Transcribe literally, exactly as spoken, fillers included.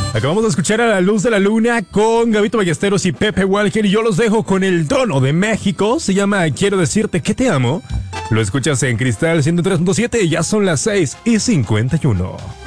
Acabamos de escuchar a La Luz de la Luna con Gabito Ballesteros y Pepe Walker, y yo los dejo con el trono de México. Se llama Quiero decirte que te amo. Lo escuchas en Cristal ciento tres punto siete y ya son las seis y cincuenta y uno.